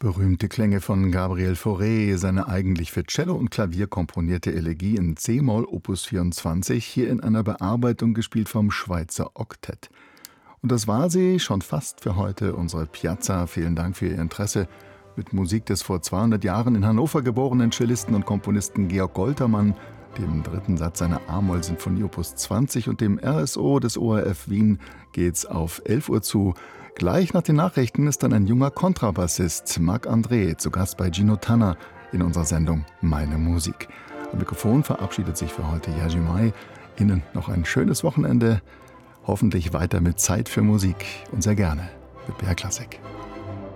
Berühmte Klänge von Gabriel Fauré, seine eigentlich für Cello und Klavier komponierte Elegie in c-Moll Opus 24, hier in einer Bearbeitung gespielt vom Schweizer Oktett. Und das war sie schon fast für heute, unsere Piazza. Vielen Dank für Ihr Interesse mit Musik des vor 200 Jahren in Hannover geborenen Cellisten und Komponisten Georg Goltermann, dem dritten Satz seiner A-Moll-Sinfonie Opus 20 und dem RSO des ORF Wien geht's auf 11 Uhr zu. Gleich nach den Nachrichten ist dann ein junger Kontrabassist, Marc-André, zu Gast bei Gino Tanner in unserer Sendung Meine Musik. Am Mikrofon verabschiedet sich für heute Jerzy Mai. Ihnen noch ein schönes Wochenende, hoffentlich weiter mit Zeit für Musik und sehr gerne mit BR Klassik.